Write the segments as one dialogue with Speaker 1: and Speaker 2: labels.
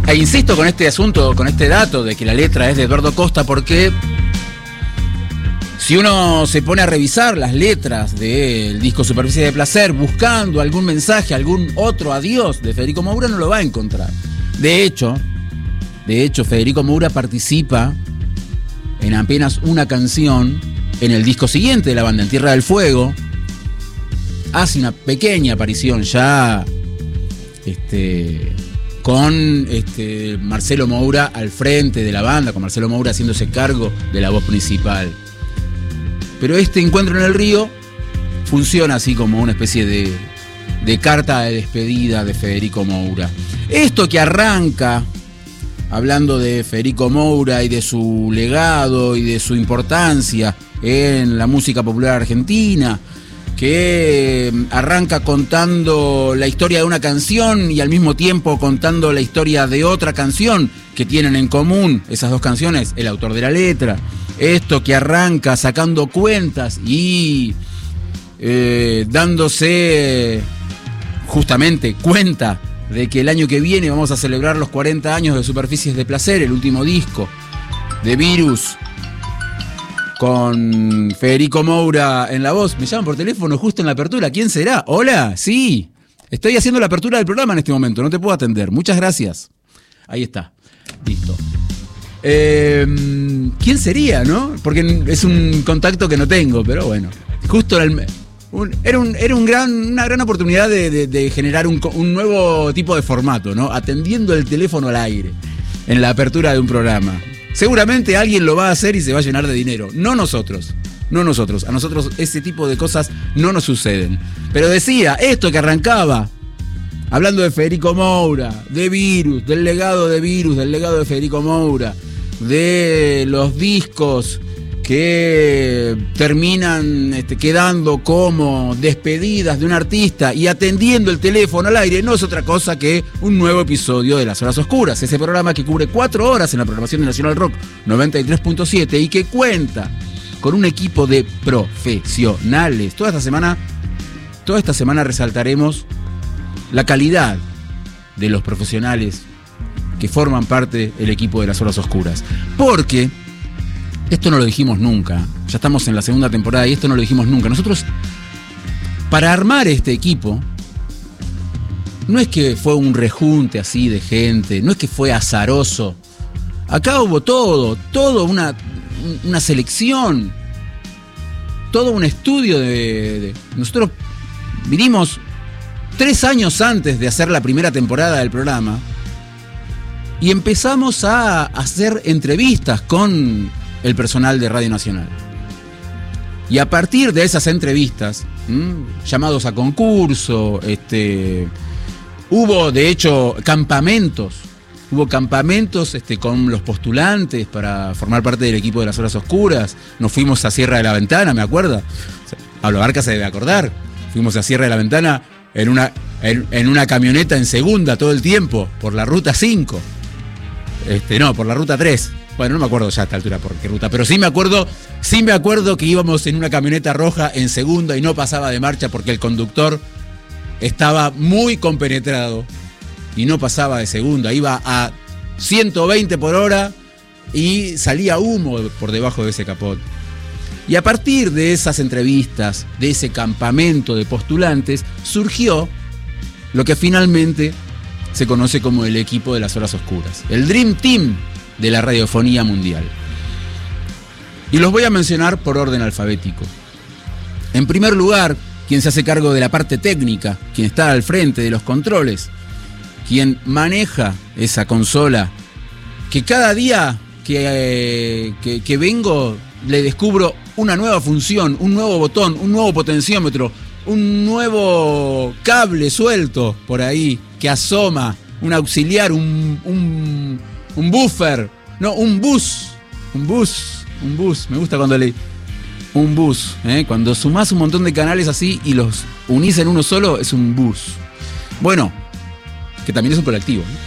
Speaker 1: insisto con este asunto, con este dato de que la letra es de Eduardo Costa, porque si uno se pone a revisar las letras del disco Superficie de Placer buscando algún mensaje, algún otro adiós de Federico Moura, no lo va a encontrar. De hecho, Federico Moura participa en apenas una canción en el disco siguiente de la banda, En Tierra del Fuego. Hace una pequeña aparición ya con Marcelo Moura al frente de la banda, con Marcelo Moura haciéndose cargo de la voz principal. Pero este encuentro en el río funciona así como una especie de carta de despedida de Federico Moura. Esto que arranca hablando de Federico Moura y de su legado y de su importancia en la música popular argentina, que arranca contando la historia de una canción y al mismo tiempo contando la historia de otra canción que tienen en común esas dos canciones, el autor de la letra. Esto que arranca sacando cuentas y dándose justamente cuenta de que el año que viene vamos a celebrar los 40 años de Superficies de Placer, el último disco de Virus, con Federico Moura en la voz. Me llaman por teléfono justo en la apertura. ¿Quién será? Hola, sí. Estoy haciendo la apertura del programa en este momento, no te puedo atender. Muchas gracias. Ahí está. Listo. ¿Quién sería, no? Porque es un contacto que no tengo, pero bueno. Justo era una gran oportunidad de generar un nuevo tipo de formato, ¿no? Atendiendo el teléfono al aire en la apertura de un programa. Seguramente alguien lo va a hacer y se va a llenar de dinero. No nosotros. A nosotros ese tipo de cosas no nos suceden. Pero decía, esto que arrancaba hablando de Federico Moura, de Virus, del legado de Virus, del legado de Federico Moura, de los discos que terminan quedando como despedidas de un artista y atendiendo el teléfono al aire, no es otra cosa que un nuevo episodio de Las Horas Oscuras, ese programa que cubre 4 horas en la programación de Nacional Rock 93.7 y que cuenta con un equipo de profesionales. Toda esta semana resaltaremos la calidad de los profesionales que forman parte del equipo de Las Horas Oscuras. Porque esto no lo dijimos nunca. Ya estamos en la segunda temporada y esto no lo dijimos nunca. Nosotros, para armar este equipo, no es que fue un rejunte así de gente, no es que fue azaroso. Acá hubo todo una selección, todo un estudio de... Nosotros vinimos 3 años antes de hacer la primera temporada del programa y empezamos a hacer entrevistas con el personal de Radio Nacional. Y a partir de esas entrevistas, llamados a concurso, hubo de hecho campamentos. Hubo campamentos con los postulantes para formar parte del equipo de Las Horas Oscuras. Nos fuimos a Sierra de la Ventana, ¿me acuerdo? Pablo Barca se debe acordar. Fuimos a Sierra de la Ventana en una camioneta en segunda todo el tiempo, por la ruta 5. No, por la ruta 3. Bueno, no me acuerdo ya a esta altura por qué ruta, pero sí me acuerdo que íbamos en una camioneta roja en segunda y no pasaba de marcha porque el conductor estaba muy compenetrado y no pasaba de segunda, iba a 120 por hora y salía humo por debajo de ese capot. Y a partir de esas entrevistas, de ese campamento de postulantes, surgió lo que finalmente se conoce como el equipo de Las Horas Oscuras, el Dream Team de la radiofonía mundial. Y los voy a mencionar por orden alfabético. En primer lugar, quien se hace cargo de la parte técnica, quien está al frente de los controles, quien maneja esa consola, que cada día que vengo le descubro una nueva función, un nuevo botón, un nuevo potenciómetro, un nuevo cable suelto por ahí que asoma, un auxiliar, un buffer, no, un bus, me gusta cuando leí, un bus, cuando sumás un montón de canales así y los unís en uno solo, es un bus. Bueno, que también es un colectivo, ¿no?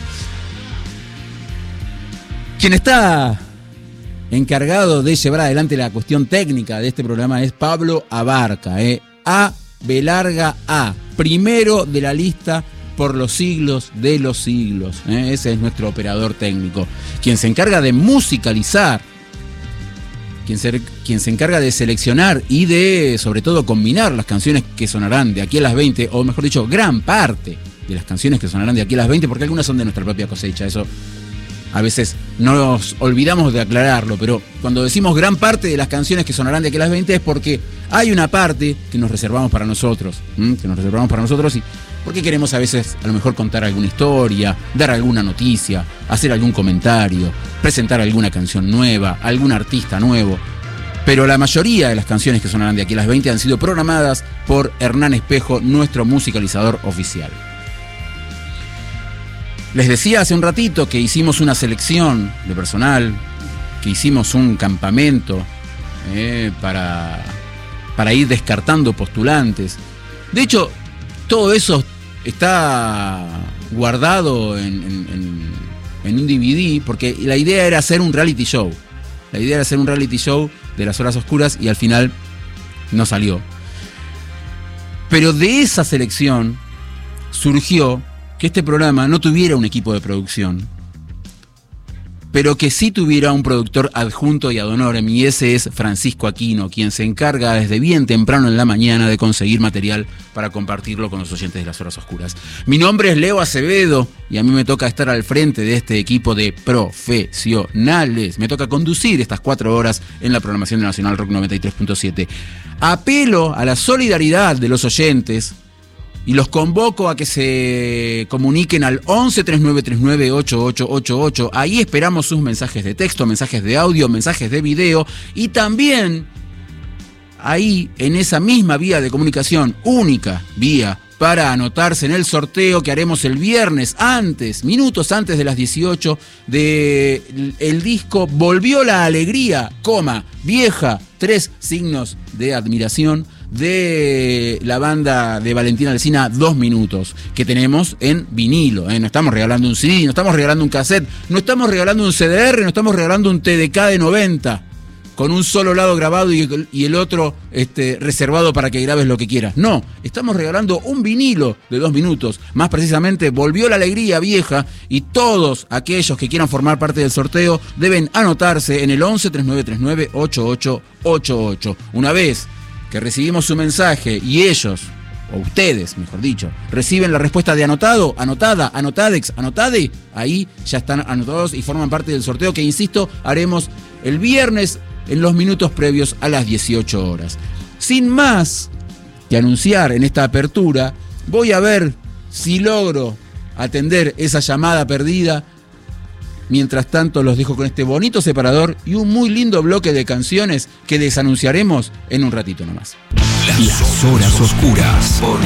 Speaker 1: Quien está encargado de llevar adelante la cuestión técnica de este programa es Pablo Abarca, A, B larga, A, primero de la lista por los siglos de los siglos. Ese es nuestro operador técnico, quien se encarga de musicalizar, quien se encarga de seleccionar y de, sobre todo, combinar las canciones que sonarán de aquí a las 20, o mejor dicho, gran parte de las canciones que sonarán de aquí a las 20, porque algunas son de nuestra propia cosecha. Eso a veces nos olvidamos de aclararlo, pero cuando decimos gran parte de las canciones que sonarán de aquí a las 20 es porque hay una parte que nos reservamos para nosotros, y porque queremos a veces a lo mejor contar alguna historia, dar alguna noticia, hacer algún comentario, presentar alguna canción nueva, algún artista nuevo. Pero la mayoría de las canciones que sonarán de aquí a las 20 han sido programadas por Hernán Espejo, nuestro musicalizador oficial. Les decía hace un ratito que hicimos una selección de personal, que hicimos un campamento para ir descartando postulantes. De hecho, todo eso está guardado en un DVD, porque la idea era hacer un reality show. La idea era hacer un reality show de las horas oscuras y al final no salió. Pero de esa selección surgió que este programa no tuviera un equipo de producción, pero que sí tuviera un productor adjunto y ad honorem, y ese es Francisco Aquino, quien se encarga desde bien temprano en la mañana de conseguir material para compartirlo con los oyentes de las horas oscuras. Mi nombre es Leo Acevedo y a mí me toca estar al frente de este equipo de profesionales. Me toca conducir estas 4 horas en la programación de Nacional Rock 93.7. Apelo a la solidaridad de los oyentes y los convoco a que se comuniquen al 11 3939 8888. Ahí esperamos sus mensajes de texto, mensajes de audio, mensajes de video, y también ahí en esa misma vía de comunicación, única vía para anotarse en el sorteo que haremos el viernes minutos antes de las 18, de el disco Volvió la Alegría, vieja, 3 signos de admiración, de la banda de Valentín Alsina, 2 minutos, que tenemos en vinilo. No estamos regalando un CD, no estamos regalando un cassette, no estamos regalando un CDR, no estamos regalando un TDK de 90 con un solo lado grabado y el otro reservado para que grabes lo que quieras. No, estamos regalando un vinilo de 2 minutos. Más precisamente, Volvió la Alegría, vieja, y todos aquellos que quieran formar parte del sorteo deben anotarse en el 11 3939 8888. Una vez que recibimos su mensaje y ellos, o ustedes, mejor dicho, reciben la respuesta de anotado, anotada, anotadex, anotade, ahí ya están anotados y forman parte del sorteo que, insisto, haremos el viernes en los minutos previos a las 18 horas. Sin más que anunciar en esta apertura, voy a ver si logro atender esa llamada perdida. Mientras tanto, los dejo con este bonito separador y un muy lindo bloque de canciones que les anunciaremos en un ratito nomás.
Speaker 2: Las horas oscuras.